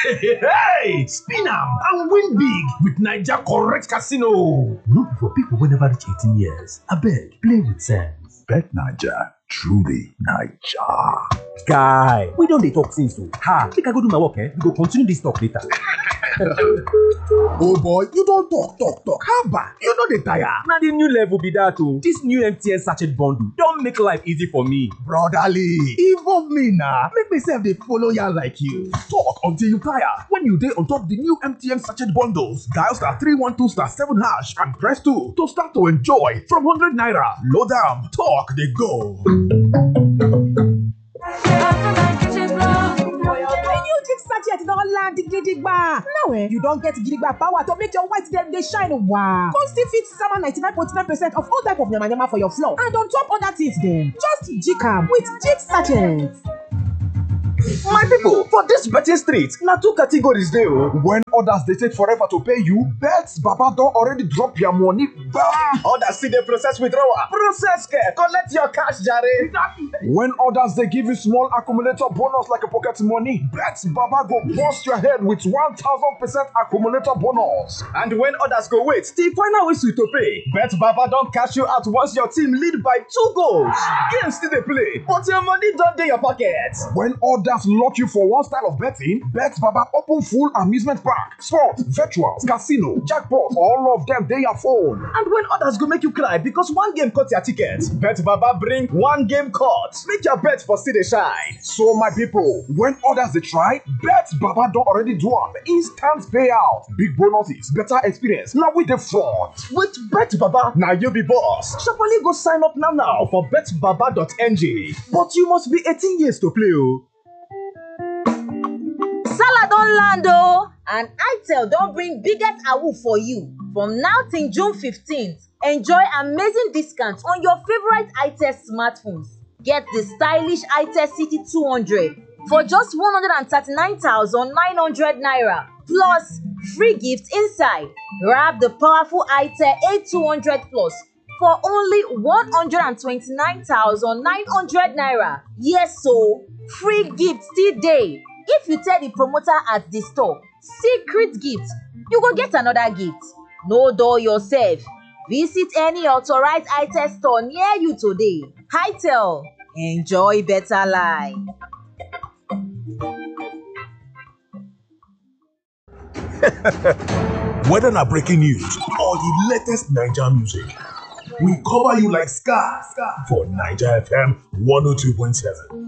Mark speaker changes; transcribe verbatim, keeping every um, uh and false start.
Speaker 1: Hey, spin am and win big with Naija Correct Casino. No be for people wey never reach eighteen years. Abeg, play with sense.
Speaker 2: Bet Naija, truly Naija.
Speaker 3: Guy, we don dey talk since o. Ha, make I go do my work, eh? We go continue this talk later.
Speaker 2: Oh boy, you don talk, talk, talk. Haba, you no dey tire.
Speaker 3: Na the new level be that o. This new M T N sachet bundle don make life easy for me.
Speaker 2: Brotherly, involve me na. Make me sef dey follow ya like you. Talk until you tire. When you dey on top the new M T N sachet bundles, dial star three one two star seven hash and press two to start to enjoy from one hundred naira. Load am, talk dey go.
Speaker 4: Sachet don land gidigba. Now eh, you don get gidigba power to make your white dem dey shine wow. Come still fit sama ninety-nine point nine percent of all type of yamayama for your floor and on top other things dem. Just jig am with Jig Sachet.
Speaker 5: My people, for this betting street, na two categories dey o.
Speaker 2: When others dey take forever to pay you, Bet Baba don already drop your money. Bam!
Speaker 5: Others still dey process withdrawal. Process care, collect your cash jare.
Speaker 2: When others dey give you small accumulator bonus like a pocket money, Bet Baba go burst your head with one thousand percent accumulator bonus.
Speaker 5: And when others go wait till final whistle to pay, Bet Baba don cash you out once your team lead by two goals. Game still dey play, but your money don dey your pocket.
Speaker 2: When others lock you for one style of betting, Bet Baba open full amusement park, sports, virtuals, casino, jackpot, all of them dey your phone.
Speaker 5: And when others go make you cry because one game cut your ticket, Bet Baba bring one game cut, make your bet for still dey shine.
Speaker 2: So my people, when others dey try, Bet Baba don already do am. Instant payout, big bonuses, better experience. Now we dey front.
Speaker 5: With Bet Baba, now you be boss. Sharply go sign up now now for bet baba dot n g. But you must be eighteen years to play o.
Speaker 6: Sallah don land o, and Itel don bring biggest awoof for you. From now till June fifteenth, enjoy amazing discounts on your favorite Itel smartphones. Get the stylish Itel C T two hundred for just one hundred thirty-nine thousand nine hundred naira plus free gifts inside. Grab the powerful Itel A two hundred plus for only one hundred twenty-nine thousand nine hundred naira. Yes so, free gifts still dey. If you tell the promoter at the store, secret gift, you go get another gift. No dull yourself. Visit any authorized Itel store near you today. Itel, enjoy better life.
Speaker 1: Whether na breaking news or the latest Naija music, we cover you like scar for Naija F M one oh two point seven.